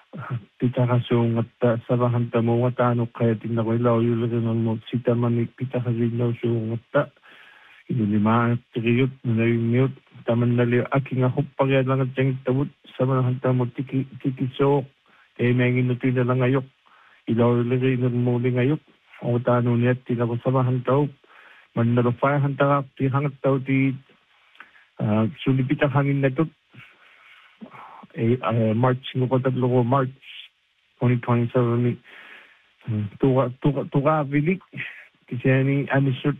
pitakasungatta savahantamuata anuqqayatinnaruilaujulerinnermut sitamanik pitakasinnausuungatta inulimaanattiriyut nunayunniut tamannali akingahupparialangatsangittamut savahantamut tikisooq eemeanginnutinalangayuq ilaujuleri ortaanuniattilaru savahantaup mannaluffaihantaraaqtihangattauti sulipitahanginnatut March nguqatallugu March 2027 tuqaavilik kisiani anissut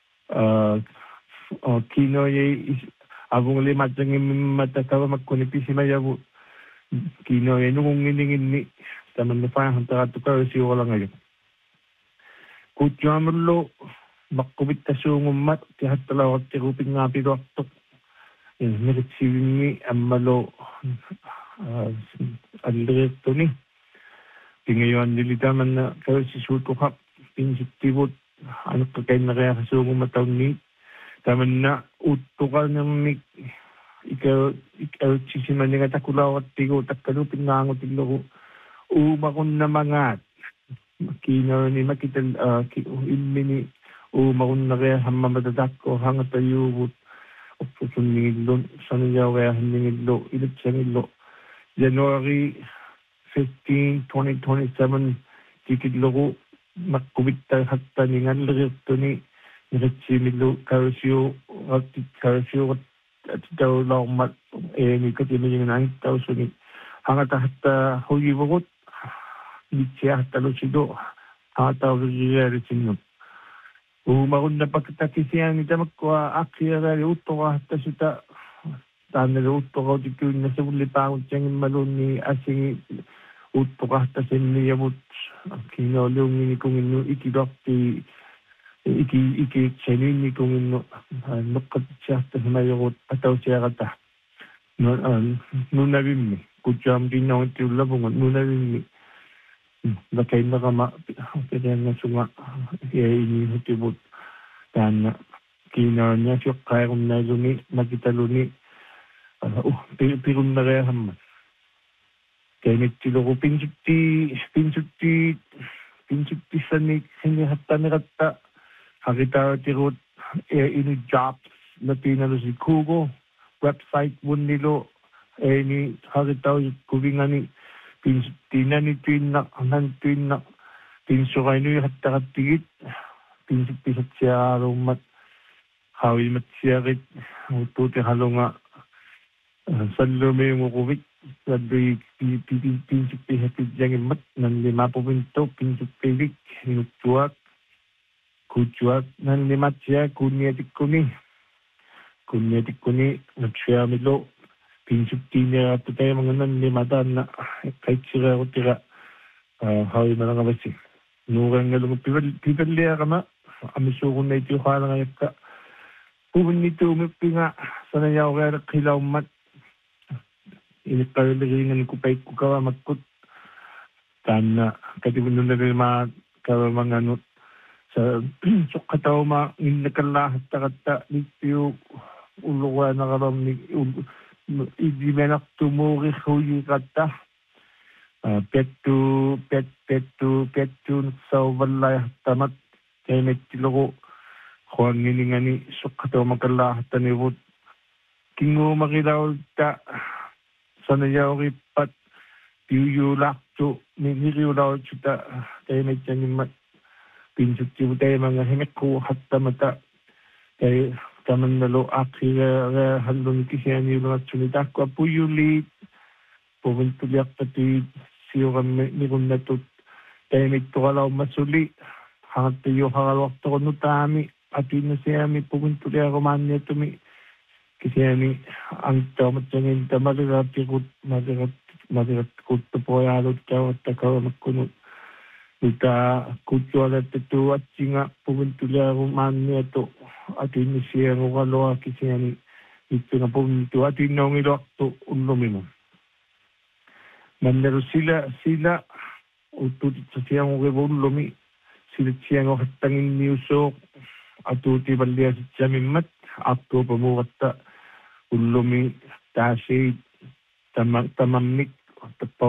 kinoye avungli matsangimmatakawamakkunipisimayavu kinoye nungungininginni tamannuffaihantaraatukarusiuqalangayu kutjuamullu maqquvittassuungummat tihattalauartirupingaapiluartoq niritsivinni ammalo alleriittuni pingayuannilitamanna karussisuutuqaq pinsittivut aneqqakainneриарисуугуматаунни tamanna uttuqanermik ikarutsisimaninga takulaurattigu takkalu pinnaangutilleru uumaqunnamagaat kiinooni makital immini uumaqunneriahammamatatakko hangatayuuvut oppusunningillun saniyaureahinningillu ilitsangillu January 15, 2027 tikilleru maqquvittarhattaningallerirtuni niritsimillu karisiurat atitaulaormat katimajinganangtausuni hangatahatta huyivugut litsiartalusilu haataurigiaalitsinnut uumaqunnapaktakisiani tamakkua aqsiaraali uttoqahattasuta taannalu uttoqautikkuinnasavullipaangutsangimmalunni assigi uttoqahtasinniavut kinooliungini kunginnu ikiluarti ikitsanuinni kunginnu noqqatitsiartasimayurut atausiarata nunavimmi kutjaam tinnaungittiullapungut nunavimmi lakainnaqama piriannasunga iinihutibut taanna kinooniasiuqqaerunnaaluni makitaluni pirunneriahamma kaimittilugu pinsuttissanni hinihattamiratta hakitaatirut ini jobs lapinalusi kugo website wunnilu ini hakitaujikuvingani pinsuttinani tuinna pinsuqainui hattaqattigit pinsuttisatsiaarummat hawimatsiarit uttuutiqalunga sallumiunguquvit sallui pinsuttisattijangimmat nanlimapupinto pinsuttivik nuttuak kutjuak nanlimatsia kunniatikkuni natsiaamilu pinsuttiiniarattutaimanganan limataanna kaitsireerutira hawimalangavasi nuurangalungu pipalliaqama amisuuqunnaitiuqaalangayakka puvinnituumippinga sanayaurealeqqilaummat iliqqarileriingani kupaikkukawaamakkut taanna kativunnunarimaa kavamanganut sa suqqatauma innakallaahattaqatta nippiu ulluqaanaqalarni idimenartumuuqirruyiqatta pettuun sauvallaajartamat kaimettileru huanginingani suqqataumakallaahartanivut kinguumaqilaulta sanayaurippat piuyuulartu niriulautsuta kaimetsanimmat pinsuttivu taimanga himeqquu hattamata kai tamannalu aqsireerhalluni kisianiulunatsuni taakkua puyuliit puvintuliartati siurammi nirunnatut taimittuqalaummassuli hangattayuuqaraluartoqunnu taami atiinnasiami puvintuliarumaanniatumi kisiani angtaumatsangin tamaliraatiqut malirat kuttupoyaalut kawattakawamakkunut Ita kutjualattu atsinga puvintuliarumaanniatu atiinnisiangukaloa kisiani ittunga puvintu atiinnaungiluartu ullumimu mannaru sila uttutitsasiangurivu ullumi silitsianguhattanginniusooq atuutivalliasitsamimmat aqtuupamuuratta ullumi taasiit tamammik